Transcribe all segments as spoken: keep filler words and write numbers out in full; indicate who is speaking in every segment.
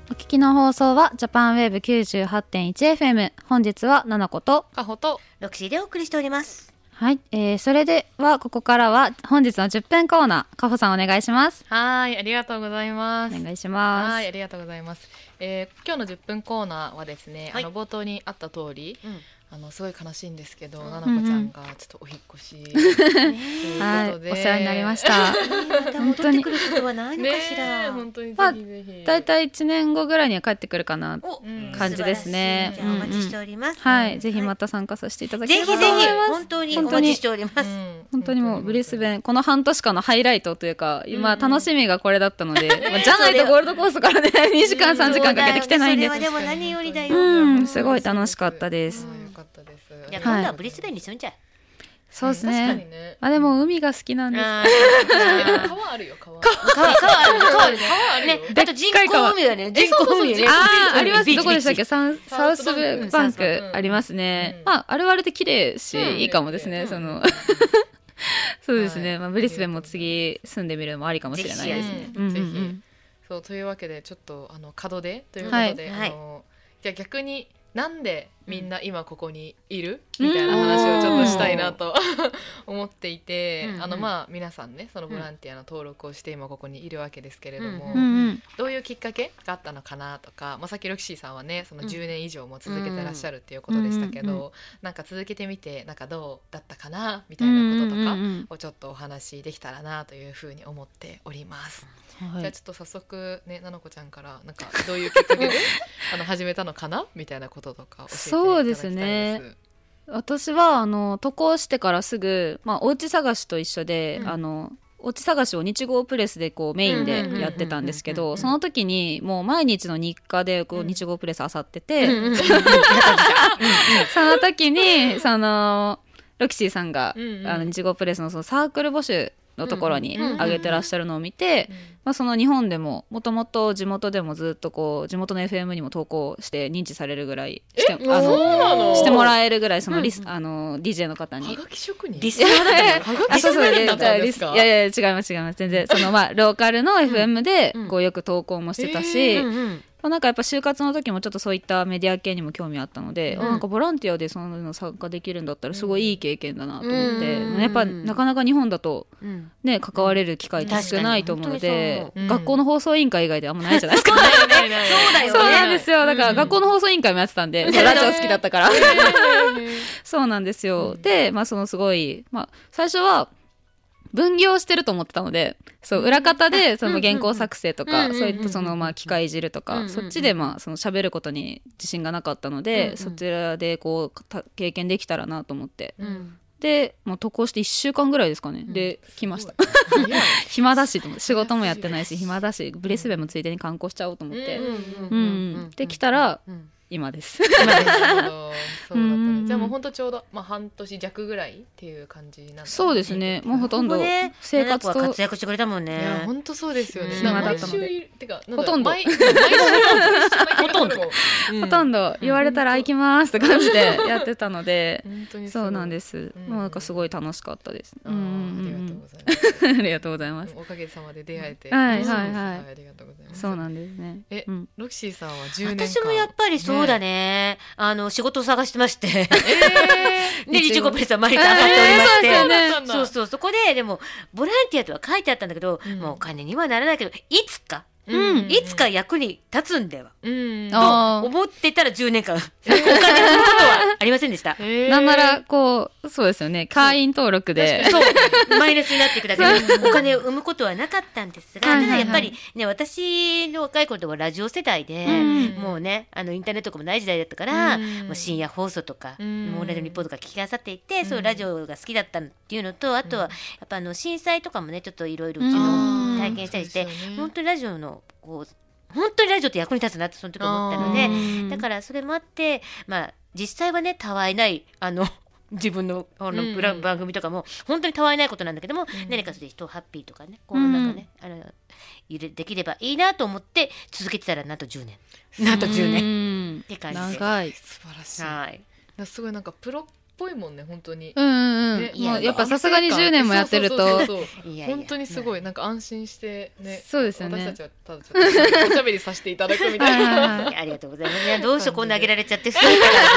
Speaker 1: お聞きの放送はジャパンウェーブ きゅうじゅうはちてんいちエフエム。 本日はななこと
Speaker 2: かほと
Speaker 3: ロキシーでお送りしております。
Speaker 1: はい、えー、それではここからは本日のじゅっぷんコーナー、かほさんお願いします。
Speaker 2: はい、ありがとうございます。
Speaker 1: お願いします。
Speaker 2: はい、ありがとうございます。えー、今日のじゅっぷんコーナーはですね、
Speaker 3: はい、
Speaker 2: あの冒頭にあった通り、うん、あのすごい悲しいんですけど、
Speaker 3: うん、
Speaker 2: ななこちゃんがちょっとお引っ越し、ということで、
Speaker 1: はい、お世話になりました。
Speaker 3: また戻ってくることはないのかしら。
Speaker 2: ね、本当にぜひぜひ。
Speaker 1: だいたいいちねんごぐらいには帰ってくるかな感じですね。
Speaker 3: じゃあお待ちしております。
Speaker 1: うんうん、はい、ぜひまた参加させていただきたいと思います。
Speaker 3: ぜひぜひ本当にお待ちしております。
Speaker 1: うん、本当にもうブリスベンこの半年間のハイライトというか、今楽しみがこれだったので、うん、じゃないとゴールドコーストからねにじかんさんじかんかけてきてないんで、
Speaker 3: それはでも何よりだよ。
Speaker 1: うん、すごい楽しかったです。
Speaker 2: うん、よかったです。
Speaker 3: いや、今度はブリスベンに住んじゃう。
Speaker 1: そうですね。
Speaker 2: 確かにね。
Speaker 1: あ、でも海が好きなんです。
Speaker 2: 川あるよ、川。
Speaker 3: 川、川ある、川あるね。あと人工海はね、人工海ね。
Speaker 1: ああ、あります。どこでしたっけ？サウスバンクありますね。まあ、あれはあれで綺麗し、いいかもですね。その。そうですね。まあ、ブリスベンも次住んでみるのもありかもしれないですね。
Speaker 2: ぜひ。そう、というわけで、ちょっと、あの、門出ということで、あの、じゃ逆に、なんでみんな今ここにいる、うん、みたいな話をちょっとしたいなと思っていて、うん、あのまあ皆さんね、そのボランティアの登録をして今ここにいるわけですけれども、うん、どういうきっかけがあったのかなとか、まあ、さっきロキシーさんはねそのじゅうねん以上も続けてらっしゃるっていうことでしたけど、うん、なんか続けてみてなんかどうだったかなみたいなこととかをちょっとお話できたらなというふうに思っております。はい、じゃあちょっと早速ね、ななこちゃんからなんかどういうきっかけであの始めたのかなみたいなこととか教えていただきたいです。
Speaker 1: そうですね。私はあの渡航してからすぐ、まあ、お家探しと一緒で、うん、あのお家探しを日号プレスでこうメインでやってたんですけど、その時にもう毎日の日課でこう日号プレス漁ってて、その時にそのロキシーさんが、うんうん、あの日号プレス の, そのサークル募集のところに上げてらっしゃるのを見て、まあ、その日本でももともと地元でもずっとこう地元の エフエム にも投稿して認知されるぐらいしてあのしてもらえるぐらいそのリス、うん、あの ディージェー の方に
Speaker 2: はがき職人
Speaker 3: リスナーだったの
Speaker 2: はがき職人だったんですか？
Speaker 1: いやいや違います違います全然そのまあローカルの エフエム でこうよく投稿もしてたし、うんうんなんかやっぱ就活の時もちょっとそういったメディア系にも興味あったので、うん、なんかボランティアでその参加できるんだったらすごいいい経験だなと思って、うん、やっぱなかなか日本だと、ね、関われる機会って少ないと思うので、うん、学校の放送委員会以外であんまないじゃないですか、ね、
Speaker 3: そうだよね
Speaker 1: そうなんですよ。だから学校の放送委員会もやってたんで、うん、ラジオ好きだったからそうなんですよ、うん、で、まあ、そのすごい、まあ、最初は分業してると思ってたので、そう裏方でその原稿作成とか、そういったそのまあ機械いじるとか、そっちでまあその喋ることに自信がなかったので、そちらでこう経験できたらなと思って、でもう渡航していっしゅうかんぐらいですかね、で来ました暇だしと思って、仕事もやってないし暇だしブリスベンもついでに観光しちゃおうと思って、うんで来たら今です今ですそうだった
Speaker 2: ね。じゃあもうほんとちょうど、まあ、半年弱ぐらいっていう感じなんですね。
Speaker 1: そうですね。もうほとんど生活と
Speaker 3: ここ活躍してくれたもんね。
Speaker 2: いやほんとそうですよね。
Speaker 1: 暇だったので
Speaker 2: てか
Speaker 1: ほとんど
Speaker 2: 毎毎週
Speaker 3: ほとんど
Speaker 1: ほとんど言われたら行きますって感じでやってたのでそうなんです。もうなんかすごい楽しかったです。
Speaker 2: ありがとうございます。
Speaker 1: ありがとうございます。
Speaker 2: おかげさまで出会えて、
Speaker 1: はいはいはい、
Speaker 2: ありがとうございます。
Speaker 1: そうなんですね。
Speaker 2: え、うん、ロキシーさんはじゅうねんかん。
Speaker 3: 私もやっぱりそうだね。ねあの仕事を探してまして、えー、で日号プレスは毎日当たっておりまして、えー、そうそうそうそこででもボランティアとは書いてあったんだけど、うん、もうお金にはならないけどいつか。うん、いつか役に立つんだよ、うん、と思ってたらじゅうねんかん、えー、お金のことはありませんでした、
Speaker 1: えー、なんならこうそうですよね会員登録で
Speaker 3: そうマイナスになっていくだけでお金を生むことはなかったんですが、ただやっぱりね私の若い頃ではラジオ世代で、うん、もうねあのインターネットとかもない時代だったから、うん、もう深夜放送とか、うん、もうラジオ日報とか聞きなさっていて、うん、そうラジオが好きだったっていうのと、あとはやっぱあの震災とかもねちょっといろいろうちの体験したりして、うんね、本当にラジオのこう本当にラジオって役に立つなってその時思ったので、だからそれもあって、まあ、実際はねたわいないあの自分のあの、うん、番組とかも本当にたわいないことなんだけども、うん、何かそれで人をハッピーとかねこうなんかね、うん、あのできればいいなと思って続けてたらなんとじゅうねんなんとじゅうねんって感じで
Speaker 1: 長い
Speaker 2: 素晴らしい、はい、すごいなんかプロぽいもんね本当に。
Speaker 1: うんうんうん、
Speaker 2: ね
Speaker 1: もうやっぱさすがにじゅうねんもやってると
Speaker 2: そうそうそうそう
Speaker 3: いやいや
Speaker 2: 本当にすごいなんか安心してね。
Speaker 1: そうですよね。
Speaker 2: 私たちはただちょっとおしゃべりさせていただくみたいな。
Speaker 3: ありがとうございます。いやどうしようこんなあげられちゃってす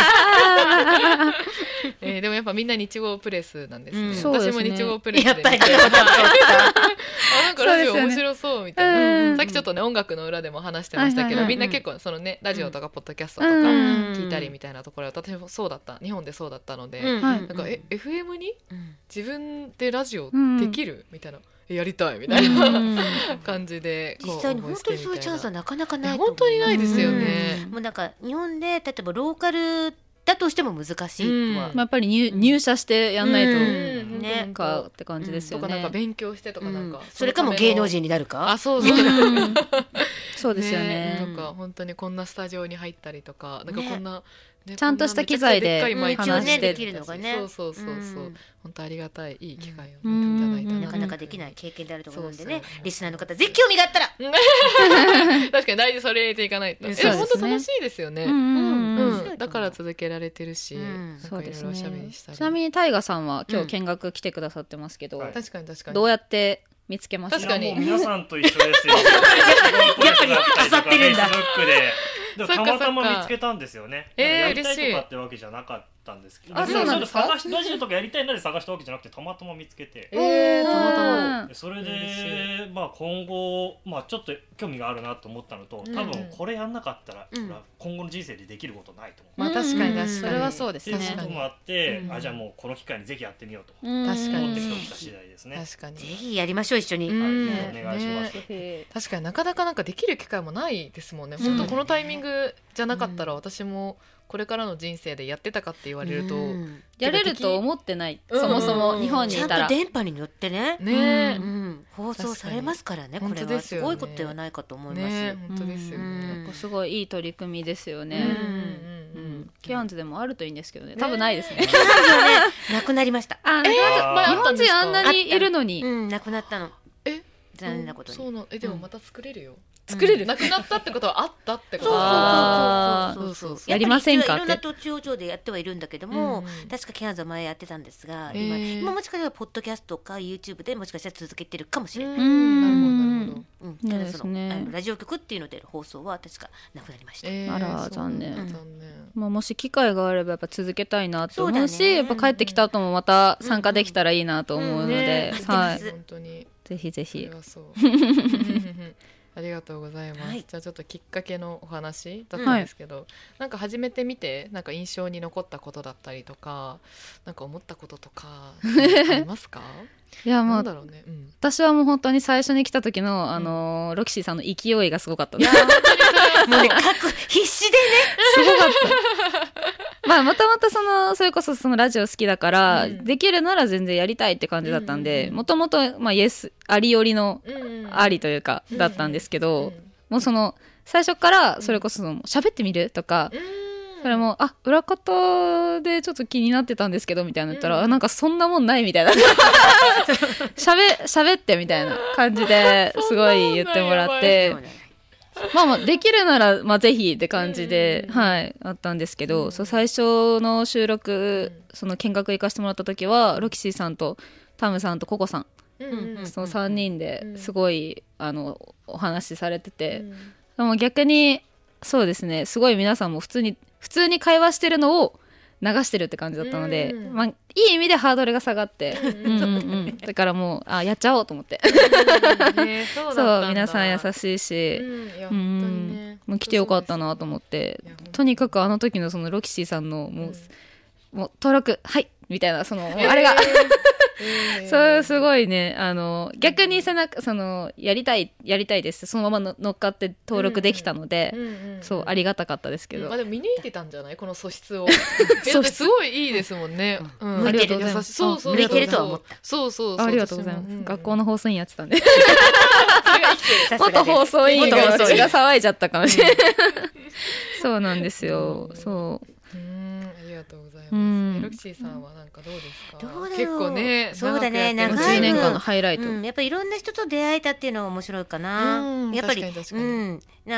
Speaker 2: えー、でもやっぱみんな日号プレスなんですね。
Speaker 3: うん
Speaker 2: 私も日号プレスで
Speaker 3: やっぱり
Speaker 2: あなんかラジオ面白そうみたいな、
Speaker 1: うん
Speaker 2: さっきちょっとね音楽の裏でも話してましたけど、
Speaker 1: はいはいはい
Speaker 2: みんな結構そのねラジオとかポッドキャストとか
Speaker 1: うん
Speaker 2: 聞いたりみたいなところは私もそうだった日本でそうだったので、
Speaker 3: うん
Speaker 1: はい
Speaker 2: なんかえ エフエム に
Speaker 3: うん
Speaker 2: 自分でラジオ
Speaker 1: うん
Speaker 2: できる、みたいなえやりたいみたいな、
Speaker 1: うん
Speaker 2: 感じでこう
Speaker 3: 実際に本当にそういうチャンスはなかなかないと思う。
Speaker 2: 本当にないですよね。
Speaker 3: もうなんか日本で例えばローカルだとしても難しいとは、
Speaker 2: うん
Speaker 1: まあ、やっぱり入入社してやんないと、
Speaker 3: うん
Speaker 2: ね
Speaker 1: かって感じですよね。
Speaker 2: とかなんか勉強してとかなんか、
Speaker 3: うんそれかも芸能人になるか。
Speaker 2: あそうそう
Speaker 1: うんそうですよね。
Speaker 2: とか本当にこんなスタジオに入ったりとかなんかこんな、ね、
Speaker 1: ちゃんとした機材で
Speaker 2: こんなめちゃくちゃでっかいマイク
Speaker 1: 話して
Speaker 3: できるのがね
Speaker 2: そうそうそうそう、
Speaker 3: うん
Speaker 2: 本当ありがたいいい機会を、ね
Speaker 1: うん
Speaker 2: いただいた
Speaker 3: なかなかできない経験であると思うんでね、
Speaker 2: そうそう
Speaker 3: リスナーの方ぜひ興味があったら
Speaker 2: 確かに大事それ入れていかないと、
Speaker 3: うん
Speaker 2: え
Speaker 1: そうですね
Speaker 2: 本当楽しいですよね、
Speaker 1: うんうんうん
Speaker 2: うんだから続けられてるし、
Speaker 3: うん
Speaker 2: なん
Speaker 1: そうです
Speaker 2: かいろいろおしゃべ
Speaker 1: ね
Speaker 2: りしたり、
Speaker 1: ちなみにタイガさんは今
Speaker 2: うん
Speaker 1: 日見学来てくださってますけど、
Speaker 4: はい
Speaker 2: 確かに確かに
Speaker 1: どうやって見つけました？
Speaker 2: 確かに
Speaker 4: いやもう皆さんと一緒ですよ。
Speaker 3: 逆に漁ってるんだ
Speaker 4: Facebook で。でも
Speaker 2: そっか
Speaker 4: たまたま見つけたんですよね。
Speaker 2: えー
Speaker 4: やりたい
Speaker 2: 嬉しい
Speaker 4: とかってわけじゃなかったんですけど。
Speaker 1: あ
Speaker 4: 別に
Speaker 1: そうなんですか
Speaker 4: 探しラジオとかやりたいなで探したわけじゃなくてたまたま見つけて。
Speaker 2: えー、たまたま
Speaker 4: でそれで
Speaker 2: 嬉し
Speaker 4: まあ今後まあちょっと興味があるなと思ったのと、多
Speaker 2: うん
Speaker 4: 分これやんなかったら、
Speaker 3: うん
Speaker 4: 今後の人生でできることないと思う。
Speaker 2: まあ確かに確かに、
Speaker 3: うん
Speaker 1: それはそうですね
Speaker 4: っていうこともあって、
Speaker 3: うん
Speaker 4: あじゃあもうこの機会にぜひやってみようと
Speaker 1: うん
Speaker 2: 確かに
Speaker 4: 思ってきた次第ですね。
Speaker 2: 確かに
Speaker 3: ぜひやりましょう一緒に、
Speaker 2: うん
Speaker 4: はいお願いします。
Speaker 1: ぜ
Speaker 2: 確かになかなかなんかできる機会もないですもんね、
Speaker 3: うん
Speaker 2: 本当このタイミングじゃなかったら私もこれからの人生でやってたかって言われると、
Speaker 3: うん
Speaker 1: ひやれると思ってない、
Speaker 2: うん
Speaker 1: そもそも日本に
Speaker 3: ちゃん
Speaker 1: いたら。
Speaker 3: と電波に乗ってね、
Speaker 2: ね
Speaker 3: う、ん、放送されますからね。
Speaker 2: 確かに
Speaker 3: これ
Speaker 2: 本当ですよね
Speaker 3: はすごいことではないかと思います、
Speaker 2: ね本当ですよ
Speaker 3: う
Speaker 2: ね、
Speaker 3: ん
Speaker 1: すごいいい取り組みですよね。
Speaker 2: うんうん
Speaker 1: う
Speaker 2: うん
Speaker 1: んケアンズでもあるといいんですけどね。多分ないですね。
Speaker 3: キャンズはねなくなりました。
Speaker 1: あ、
Speaker 2: えー
Speaker 4: あー
Speaker 2: 前
Speaker 1: 日本
Speaker 2: あったんですか
Speaker 1: 人あんなにいるのに
Speaker 3: うんなくなったの。
Speaker 2: え
Speaker 3: 残念なことに。
Speaker 2: そうなえでもまた作れるよ、
Speaker 1: 作れる。
Speaker 2: なくなったってことはあったってこと
Speaker 3: そうそう
Speaker 1: あー
Speaker 3: そうそうそうそう。
Speaker 1: やりませんかって
Speaker 3: やっぱり一応いろんな土地上でやってはいるんだけども、
Speaker 2: うん
Speaker 3: 確かキャンズは前やってたんですが、
Speaker 2: へー
Speaker 3: 今今もしかしたらポッドキャストか YouTube でもしかしたら続けてるかもしれない。
Speaker 2: うんなるほどなるほど
Speaker 3: うん、
Speaker 1: いい
Speaker 3: ただその、
Speaker 1: ですね
Speaker 3: あのラジオ局っていうので放送は確かなくなりました。
Speaker 2: えー
Speaker 1: あら
Speaker 2: そう
Speaker 1: 残念
Speaker 2: 残念
Speaker 1: まあ、もし機会があればやっぱ続けたいなと思うし、
Speaker 3: そうだね
Speaker 1: やっぱ帰ってきた後もまた参加できたらいいなと思うので、
Speaker 3: うんね
Speaker 1: はい、
Speaker 3: うん
Speaker 2: 本当に
Speaker 1: ぜひぜひ
Speaker 2: それ。はそうありがとうございます、
Speaker 3: はい
Speaker 2: じゃあちょっときっかけのお話だったんですけど、なんか始めてみてなんか印象に残ったことだったりとかなんか思ったこととかありますか
Speaker 1: いやもう
Speaker 2: なんだろうね、うん、
Speaker 1: 私はもう本当に最初に来た時の、あのーロキシーさんの勢いがすごかったです。
Speaker 3: もうね、各必死でね。
Speaker 1: すごかった。まあもともとそのそれこそそのラジオ好きだから、
Speaker 2: うん
Speaker 1: できるなら全然やりたいって感じだったん
Speaker 2: うんうんうん
Speaker 1: でもともとまあイエスありよりの
Speaker 2: うんうん
Speaker 1: ありというかだったんですけど、
Speaker 2: うん
Speaker 1: もうその最初からそれこそその喋ってみるとか、
Speaker 2: うん
Speaker 1: それもあ裏方でちょっと気になってたんですけどみたいなの言ったら、
Speaker 2: うん
Speaker 1: あなんかそんなもんないみたいな喋喋ってみたいな感じですごい言ってもらって
Speaker 3: そうね
Speaker 1: まあまあできるなら、まあ、ぜひって感じで、
Speaker 2: うん
Speaker 1: はいあったんですけど、
Speaker 2: うん
Speaker 1: そう最初の収録、
Speaker 2: うん
Speaker 1: その見学行かせてもらった時はロキシーさんとタムさんとココさん、
Speaker 2: うんうん
Speaker 1: そのさんにんですごい、あのお話しされてて、
Speaker 2: うん
Speaker 1: でも逆にそうですねすごい皆さんも普通に普通に会話してるのを流してるって感じだったので、
Speaker 2: うん
Speaker 1: まあ、いい意味でハードルが下がって、
Speaker 2: うん
Speaker 1: うんうんうん、だからもうあやっちゃおうと思って
Speaker 2: ねそうだったん
Speaker 1: そ
Speaker 2: だ
Speaker 1: う皆さん優しいし、
Speaker 2: うんいや
Speaker 1: うん
Speaker 2: 本当にね
Speaker 1: もう来てよかったなと思って
Speaker 2: いや本当に
Speaker 1: とにかくあの時のそのロキシーさんのもう,、
Speaker 2: うん
Speaker 1: もう登録はいみたいなそのもうあれが、
Speaker 2: えー
Speaker 1: そうすごいねあの逆に背中そのやりたいやりたいですそのままの乗っかって登録できたので、
Speaker 2: うんうんうん
Speaker 1: そうありがたかったですけど、
Speaker 2: まあでも見抜いてたんじゃないこの素質をえだってすごいいいですもんね、うん
Speaker 3: 向いてる
Speaker 1: ありがとうございます
Speaker 2: 優しそうそう
Speaker 3: 向いてるとは思った
Speaker 2: そうそうそう
Speaker 1: ありがとうございます、
Speaker 2: 私もうん
Speaker 1: 学校の放送委員やってたんで
Speaker 3: さすが
Speaker 1: 元
Speaker 3: です
Speaker 1: 放送委員が
Speaker 3: 元放送委員
Speaker 1: 血が騒いじゃったかもしれないそうなんですよそう
Speaker 2: うんありがとうございます、
Speaker 1: うん
Speaker 2: えロキシーさんはなんかどうですか
Speaker 3: どうだろう
Speaker 2: 結構ね
Speaker 3: そうだね
Speaker 2: 長くやってる
Speaker 3: 長い
Speaker 1: じゅうねんかんのハイライト、
Speaker 3: うん、やっぱりいろんな人と出会えたっていうのが面白いかな、
Speaker 2: うん
Speaker 3: やっぱり
Speaker 2: 確かに確かに
Speaker 3: うん、なんか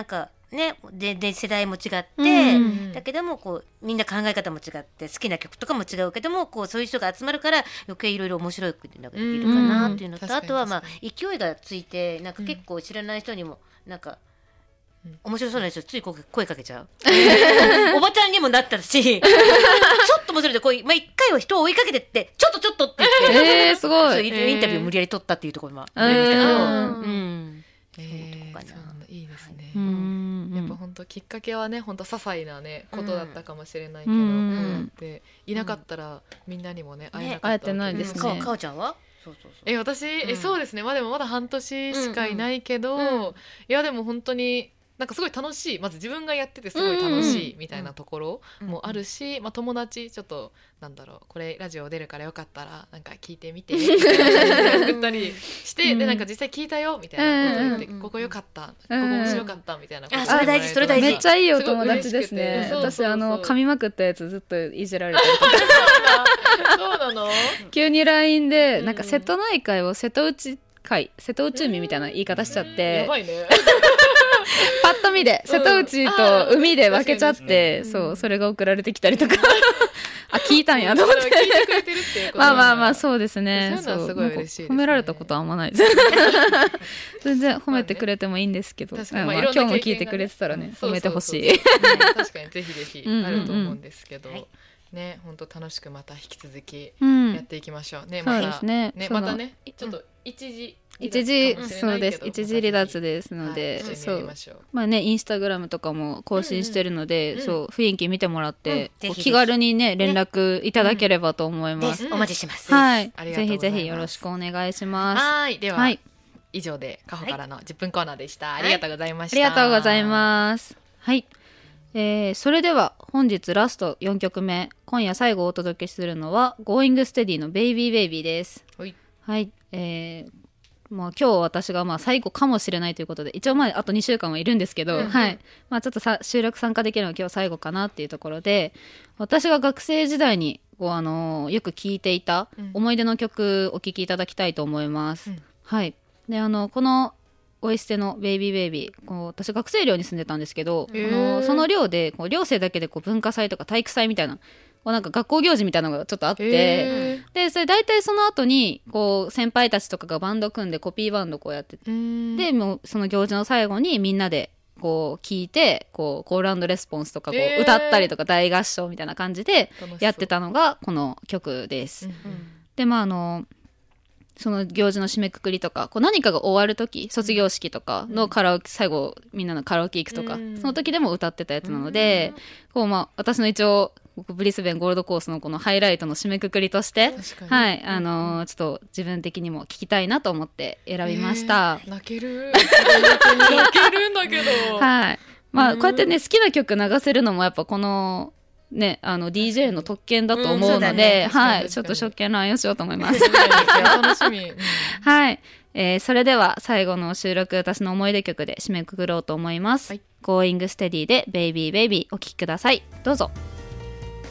Speaker 3: ねでで世代も違って、
Speaker 1: うん
Speaker 3: だけどもこうみんな考え方も違って好きな曲とかも違うけどもこうそういう人が集まるから余計いろいろ面白いのができるかなっていうのと、
Speaker 2: うん、
Speaker 3: あとはまあ
Speaker 2: 確
Speaker 3: 勢いがついてなんか結構知らない人にもなんか、
Speaker 2: うん
Speaker 3: 面白そうな人つい声声かけちゃうおばちゃんにもなったしちょっともそれでこう、まあ、一回は人を追いかけてってちょっとちょっとって言って
Speaker 1: えー、すごい。
Speaker 3: そうインタビュー無理やり取ったっていうところもあ
Speaker 1: えー
Speaker 3: りましたけど、
Speaker 2: うん
Speaker 3: うん
Speaker 2: えー、
Speaker 3: そういうとこかな
Speaker 2: そうなんだいいですね、
Speaker 1: うん
Speaker 2: やっぱ本当きっかけはね本当些細なねことだったかもしれないけど、
Speaker 1: うん
Speaker 2: こうやっていなかったらみんなにもね会えなかった
Speaker 1: 会えてないですね
Speaker 3: かかおちゃんはそうそうそう
Speaker 2: え私、え
Speaker 3: うん
Speaker 2: そうですねまあでもまだ半年しかいないけど、
Speaker 3: うんうん
Speaker 2: いやでも本当になんかすごい楽しいまず自分がやっててすごい楽しいみたいなところもあるし、まあ、友達ちょっとなんだろうこれラジオ出るからよかったらなんか聞いてみてみたいな感じで送ったりして、
Speaker 1: うん
Speaker 2: でなんか実際聞いたよみたいなこと言って、
Speaker 3: うん
Speaker 2: ここよかった、ここ
Speaker 1: うん
Speaker 2: 面白かったみたいなこと
Speaker 3: あそれ大事それ大事
Speaker 1: めっちゃいいお
Speaker 2: すご
Speaker 1: 友達ですね。
Speaker 2: 嬉しくてそうそうそう
Speaker 1: 私あの噛みまくったやつずっといじられたりとか
Speaker 2: そうなの
Speaker 1: 急に ライン で
Speaker 2: うん
Speaker 1: なんか瀬戸内海を瀬戸内海瀬戸内海みたいな言い方しちゃって
Speaker 2: やばいね
Speaker 1: パッと見で瀬戸内と海で分けちゃっ
Speaker 2: うん
Speaker 1: て、
Speaker 2: うん
Speaker 1: そうそれが送られてきたりとかあ聞いたんやと思って
Speaker 2: 聞いてくれてるっていうこと
Speaker 1: まあまあまあ
Speaker 2: う
Speaker 1: そうですね。
Speaker 2: そういうのはすごい嬉しいですね
Speaker 1: なんか褒められたことはあんまないです全然褒めてくれてもいいんですけど、
Speaker 2: 確かに
Speaker 1: まあ
Speaker 2: まあいろんな
Speaker 1: 今日も聞い
Speaker 2: 経験がね
Speaker 1: てくれてたらね
Speaker 2: うん
Speaker 1: 褒めてほしい。
Speaker 2: そうそうそうそう確かにぜひぜひ
Speaker 1: うんうんうん
Speaker 2: あると思うんですけど、
Speaker 3: はい
Speaker 2: ね本当楽しくまた引き続き
Speaker 1: うん
Speaker 2: やっていきましょう、ね
Speaker 1: そう
Speaker 2: また
Speaker 1: ですねその
Speaker 2: ねまたねちょっと一時
Speaker 1: 一時
Speaker 2: 離脱かもしれ
Speaker 1: そうです
Speaker 2: ないけど
Speaker 1: 一時離脱ですので、
Speaker 2: はい一緒に
Speaker 1: そう
Speaker 2: やりましょう
Speaker 1: まあねインスタグラムとかも更新してるので、
Speaker 2: うんうん
Speaker 1: そう雰囲気見てもらって、
Speaker 3: うん
Speaker 1: こう
Speaker 3: ぜひぜひ
Speaker 1: 気軽にね連絡いただければと思います。
Speaker 3: ですお待ちしてます、
Speaker 1: はい
Speaker 2: ありがと
Speaker 1: ぜひ
Speaker 2: うございます
Speaker 1: ぜひよろしくお願いします。
Speaker 2: はいでは、
Speaker 1: はい
Speaker 2: 以上でカホからのじゅっぷんコーナーでした、ありがとうございました、
Speaker 1: ありがとうございます。はい、えーそれでは本日ラストよんきょくめ、今夜最後お届けするのは Going Steady の Baby Baby です。
Speaker 2: はい
Speaker 1: はい、えーまあ、今日私がまあ最後かもしれないということで一応まああとにしゅうかんはいるんですけど、
Speaker 2: うんうん
Speaker 1: はいまあ、ちょっとさ収録参加できるのは今日最後かなっていうところで、私が学生時代にこう、あのーよく聴いていた思い出の曲お聴きいただきたいと思います。
Speaker 2: うん
Speaker 1: はい、であのこのおい捨てのベイビーベイビー、こう私学生寮に住んでたんですけど、
Speaker 2: へー
Speaker 1: このその寮でこう寮生だけでこう文化祭とか体育祭みたいなこうなんか学校行事みたいなのがちょっとあって、
Speaker 2: へ
Speaker 1: でそれ大体その後にこう先輩たちとかがバンド組んでコピーバンドこうやってて、
Speaker 2: ー
Speaker 1: でもうその行事の最後にみんなでこう聞いてこうコール&レスポンスとかこ
Speaker 2: へー
Speaker 1: う歌ったりとか大合唱みたいな感じで
Speaker 2: 楽しそう
Speaker 1: やってたのがこの曲です。
Speaker 2: うん
Speaker 1: でまああのその行事の締めくくりとかこう何かが終わる時卒業式とかのカラオケ、最後みんなのカラオケ行くとか、
Speaker 2: うん
Speaker 1: その時でも歌ってたやつなので、こうまあ私の一応ブリスベンゴールドコースのこのハイライトの締めくくりとして、
Speaker 2: 確かに
Speaker 1: はいあのーちょっと自分的にも聞きたいなと思って選びました。
Speaker 2: えー泣ける泣けるんだけど
Speaker 1: はいまあ
Speaker 2: うん
Speaker 1: こうやってね好きな曲流せるのもやっぱこのねあの ディージェー の特権だと思うの
Speaker 3: うんそうだ
Speaker 1: で、
Speaker 3: ね
Speaker 2: 確かに確かに
Speaker 1: はいちょっと職権乱用しようと思います。
Speaker 2: 楽しみ、うん
Speaker 1: はい、えーそれでは最後の収録私の思い出曲で締めくくろうと思います。
Speaker 2: はい、
Speaker 1: Going Steady で Baby Baby お聴きください。どうぞ。